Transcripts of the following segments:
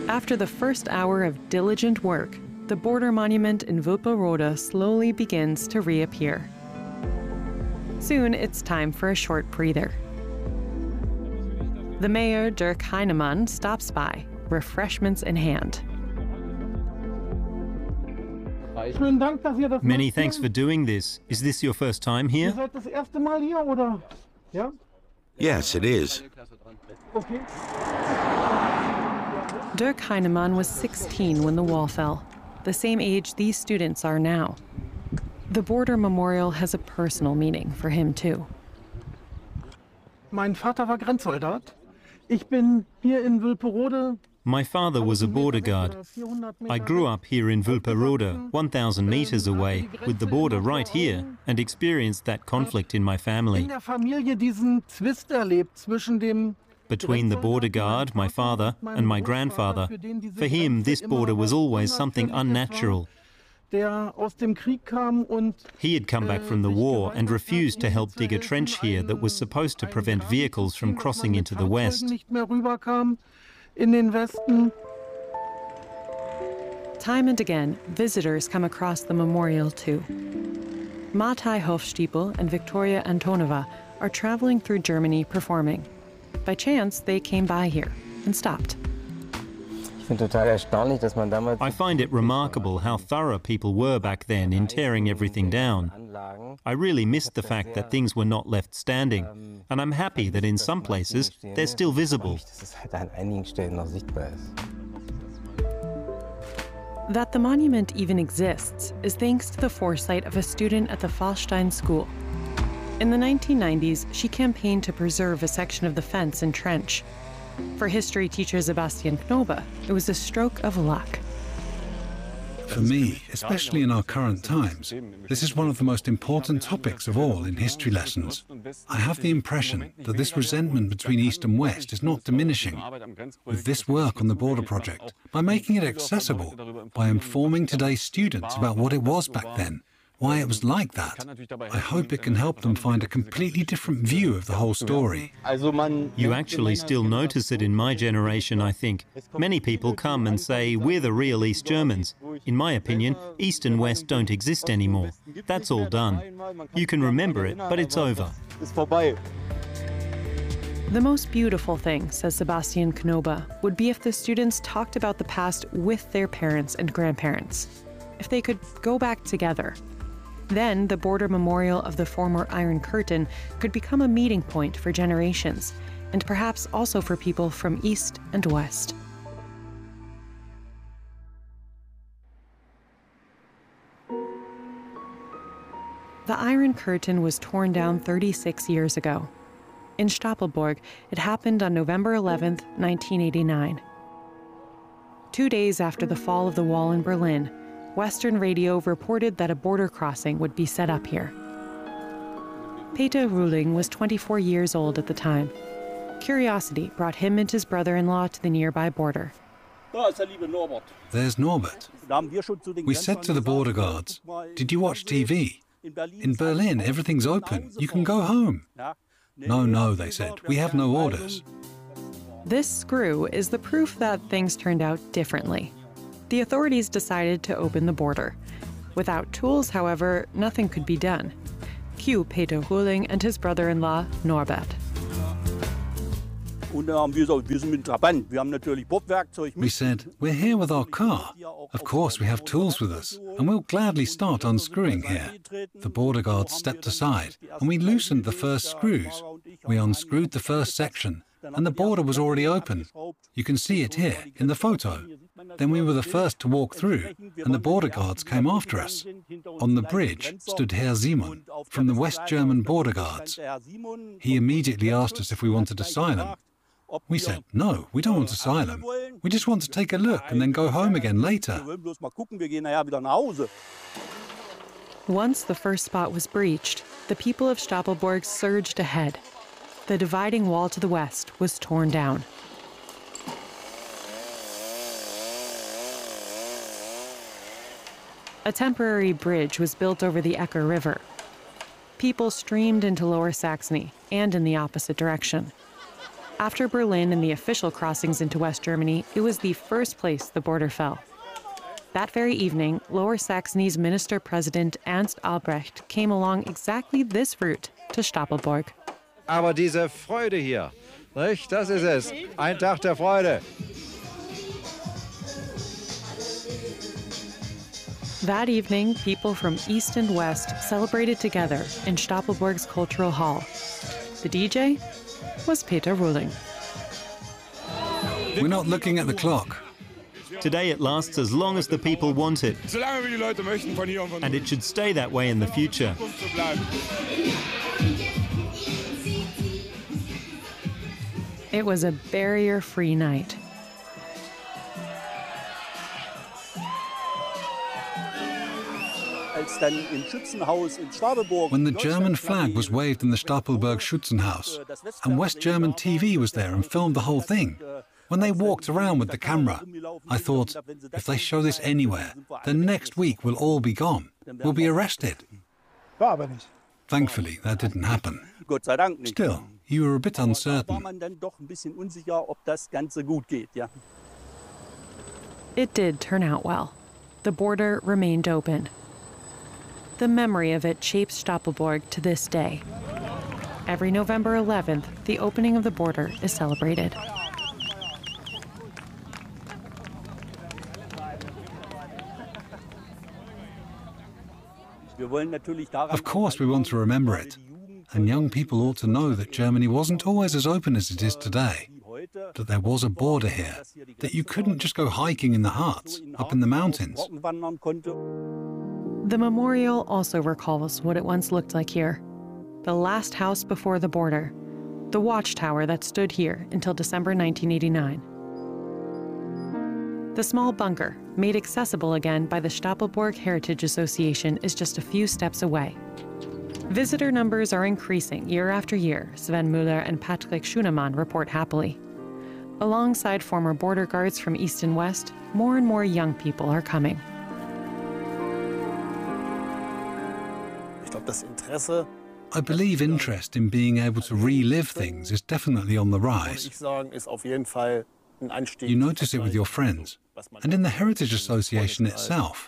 After the first hour of diligent work, the border monument in Wilperode slowly begins to reappear. Soon, it's time for a short breather. The mayor, Dirk Heinemann, stops by, refreshments in hand. Many thanks for doing this. Is this your first time here? Yes, it is. Dirk Heinemann was 16 when the wall fell, the same age these students are now. The border memorial has a personal meaning for him, too. Mein Vater war Grenzsoldat. Ich bin hier in Wilperode. My father was a border guard. I grew up here in Wilperode, 1,000 meters away, with the border right here, and experienced that conflict in my family. In der Familie diesen Zwist erlebt zwischen dem Between the border guard, my father, and my grandfather. For him, this border was always something unnatural. der aus dem Krieg kam und He had come back from the war and refused to help dig a trench here that was supposed to prevent vehicles from crossing into the west. nicht mehr rüberkam in den Westen. Time and again, visitors come across the memorial too. Matai Hofstiepel and Viktoria Antonova are traveling through Germany performing. By chance, they came by here and stopped. I find it remarkable how thorough people were back then in tearing everything down. I really missed the fact that things were not left standing, and I'm happy that in some places they're still visible. That the monument even exists is thanks to the foresight of a student at the Fallstein School. In the 1990s, she campaigned to preserve a section of the fence and trench. For history teacher Sebastian Knobe, it was a stroke of luck. For me, especially in our current times, this is one of the most important topics of all in history lessons. I have the impression that this resentment between East and West is not diminishing. With this work on the border project, by making it accessible, by informing today's students about what it was back then, why it was like that, I hope it can help them find a completely different view of the whole story. You actually still notice it in my generation, I think. Many people come and say, we're the real East Germans. In my opinion, East and West don't exist anymore. That's all done. You can remember it, but it's over. The most beautiful thing, says Sebastian Knobe, would be if the students talked about the past with their parents and grandparents. If they could go back together. Then the border memorial of the former Iron Curtain could become a meeting point for generations, and perhaps also for people from East and West. The Iron Curtain was torn down 36 years ago. In Stapelborg, it happened on November 11, 1989. 2 days after the fall of the wall in Berlin, Western radio reported that a border crossing would be set up here. Peter Rühling was 24 years old at the time. Curiosity brought him and his brother-in-law to the nearby border. There's Norbert. We said to the border guards, "Did you watch TV? In Berlin, everything's open. You can go home." No, they said. "We have no orders." This screw is the proof that things turned out differently. The authorities decided to open the border. Without tools, however, nothing could be done. Cue Peter Rühling and his brother-in-law, Norbert. We said, "We're here with our car. Of course we have tools with us, and we'll gladly start unscrewing here." The border guards stepped aside, and we loosened the first screws. We unscrewed the first section, and the border was already open. You can see it here, in the photo. Then we were the first to walk through, and the border guards came after us. On the bridge stood Herr Simon, from the West German border guards. He immediately asked us if we wanted asylum. We said, "No, we don't want asylum. We just want to take a look and then go home again later." Once the first spot was breached, the people of Stapelborg surged ahead. The dividing wall to the west was torn down. A temporary bridge was built over the Ecker River. People streamed into Lower Saxony and in the opposite direction. After Berlin and the official crossings into West Germany, it was the first place the border fell. That very evening, Lower Saxony's minister-president Ernst Albrecht came along exactly this route to Stapelborg. Aber diese Freude hier, nicht? Das ist es. Ein Tag der Freude. That evening, people from east and west celebrated together in Stapelborg's Cultural Hall. The DJ was Peter Rulling. We're not looking at the clock. Today it lasts as long as the people want it. And it should stay that way in the future. It was a barrier-free night. When the German flag was waved in the Stapelberg Schützenhaus, and West German TV was there and filmed the whole thing, when they walked around with the camera, I thought, if they show this anywhere, then next week we'll all be gone. We'll be arrested. Thankfully, that didn't happen. Still, you were a bit uncertain. It did turn out well. The border remained open. The memory of it shapes Stapelborg to this day. Every November 11th, the opening of the border is celebrated. Of course we want to remember it, and young people ought to know that Germany wasn't always as open as it is today, that there was a border here, that you couldn't just go hiking in the Harz, up in the mountains. The memorial also recalls what it once looked like here. The last house before the border, the watchtower that stood here until December 1989. The small bunker, made accessible again by the Stapelborg Heritage Association, is just a few steps away. Visitor numbers are increasing year after year, Sven Müller and Patrick Schunemann report happily. Alongside former border guards from East and West, more and more young people are coming. I believe interest in being able to relive things is definitely on the rise. You notice it with your friends, and in the Heritage Association itself.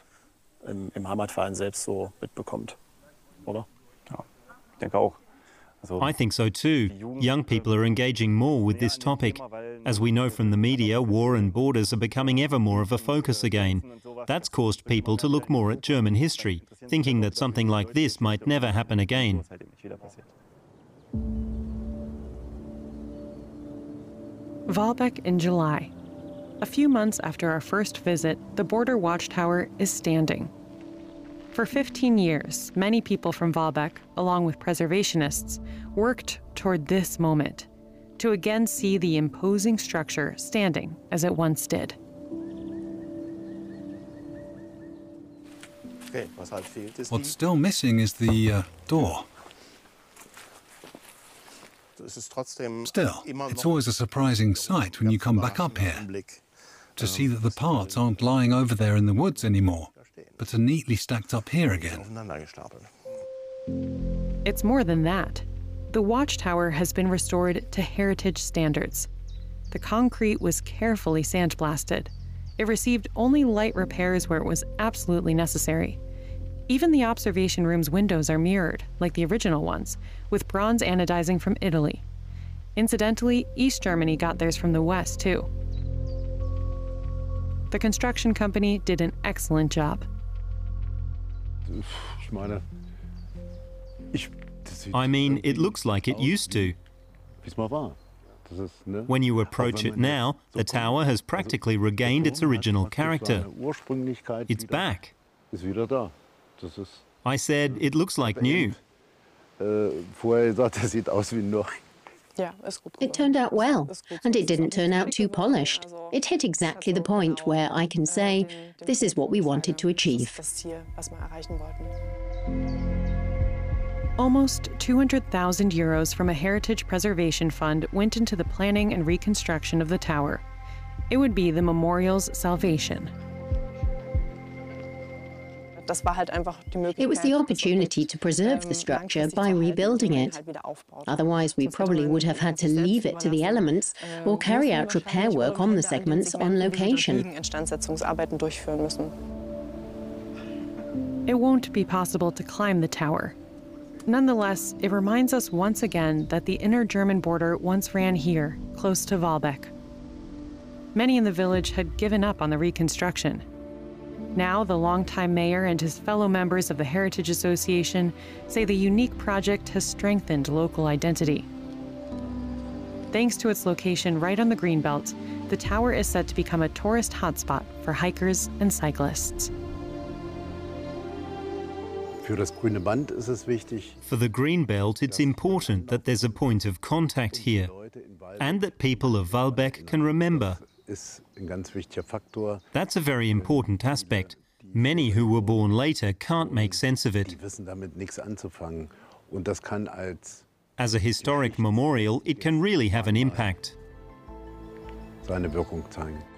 I think so too. Young people are engaging more with this topic. As we know from the media, war and borders are becoming ever more of a focus again. That's caused people to look more at German history, thinking that something like this might never happen again. Waalbeck in July. A few months after our first visit, the border watchtower is standing. For 15 years, many people from Waalbeck, along with preservationists, worked toward this moment, to again see the imposing structure standing as it once did. What's still missing is the door. Still, it's always a surprising sight when you come back up here, to see that the parts aren't lying over there in the woods anymore, but are neatly stacked up here again. It's more than that. The watchtower has been restored to heritage standards. The concrete was carefully sandblasted. It received only light repairs where it was absolutely necessary. Even the observation room's windows are mirrored, like the original ones, with bronze anodizing from Italy. Incidentally, East Germany got theirs from the West, too. The construction company did an excellent job. I mean, it looks like it used to. When you approach it now, the tower has practically regained its original character. It's back. I said, it looks like new. It turned out well, and it didn't turn out too polished. It hit exactly the point where I can say, this is what we wanted to achieve. Almost 200,000 euros from a heritage preservation fund went into the planning and reconstruction of the tower. It would be the memorial's salvation. It was the opportunity to preserve the structure by rebuilding it. Otherwise, we probably would have had to leave it to the elements or carry out repair work on the segments on location. It won't be possible to climb the tower. Nonetheless, it reminds us once again that the inner German border once ran here, close to Waalbeck. Many in the village had given up on the reconstruction. Now, the longtime mayor and his fellow members of the Heritage Association say the unique project has strengthened local identity. Thanks to its location right on the Greenbelt, the tower is set to become a tourist hotspot for hikers and cyclists. For the Greenbelt, it's important that there's a point of contact here and that people of Waalbeck can remember. That's a very important aspect. Many who were born later can't make sense of it. As a historic memorial, it can really have an impact.